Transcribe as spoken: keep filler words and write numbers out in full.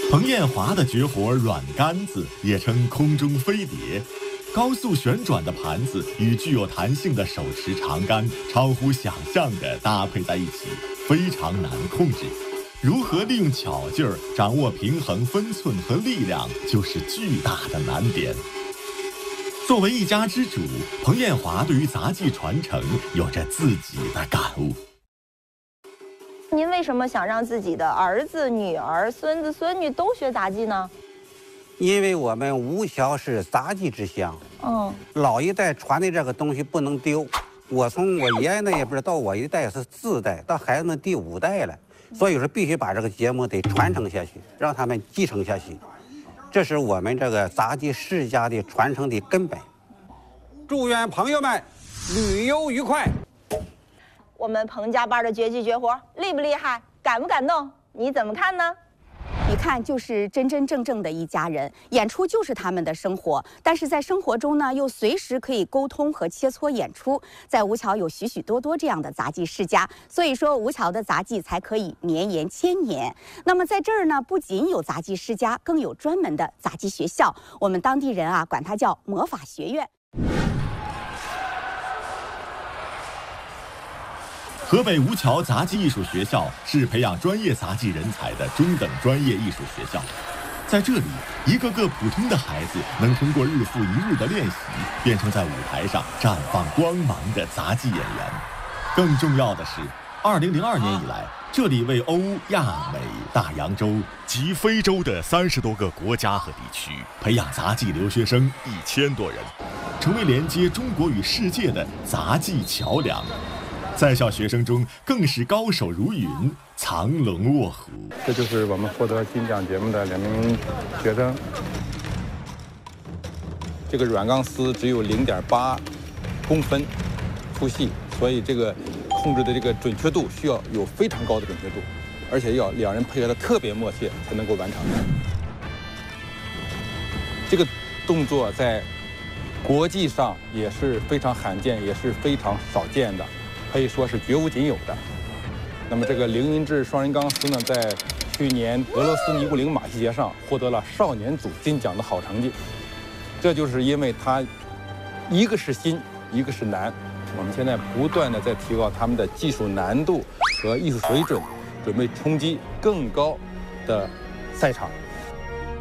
彭艳华的绝活软杆子也称空中飞碟，高速旋转的盘子与具有弹性的手持长杆超乎想象地搭配在一起，非常难控制。如何利用巧劲儿掌握平衡分寸和力量，就是巨大的难点。作为一家之主，彭艳华对于杂技传承有着自己的感悟。 您为什么想让自己的儿子、女儿、孙子、孙女都学杂技呢？ 因为我们吴桥是杂技之乡， 嗯， 老一代传的这个东西不能丢。我从我爷爷那一辈到我一代是四代，到孩子们第五代了，所以说必须把这个节目得传承下去，让他们继承下去。这是我们这个杂技世家的传承的根本。祝愿朋友们旅游愉快。 我们彭家班的绝技绝活厉不厉害？感不感动？你怎么看呢？ 一看就是真真正正的一家人，演出就是他们的生活，但是在生活中呢，又随时可以沟通和切磋演出。在吴桥有许许多多这样的杂技世家，所以说吴桥的杂技才可以绵延千年。那么在这儿呢，不仅有杂技世家，更有专门的杂技学校，我们当地人啊管它叫魔法学院。 河北吴桥杂技艺术学校是培养专业杂技人才的中等专业艺术学校，在这里，一个个普通的孩子能通过日复一日的练习，变成在舞台上绽放光芒的杂技演员。更重要的是，二零零二年以来，这里为欧亚美大洋洲及非洲的三十多个国家和地区培养杂技留学生一千多人，成为连接中国与世界的杂技桥梁。在校学生中更是高手如云，藏龙卧虎。 这就是我们获得金奖节目的两名学生。这个软钢丝只有零点八公分粗细，所以这个控制的这个准确度需要有非常高的准确度，而且要两人配合的特别默契才能够完成。这个动作在国际上也是非常罕见，也是非常少见的。可以说是绝无仅有的。那么这个凌云志双人钢丝呢，在去年俄罗斯尼古林马戏节上获得了少年组金奖的好成绩。这就是因为它一个是新，一个是难。我们现在不断的在提高他们的技术难度和艺术水准，准备冲击更高的赛场。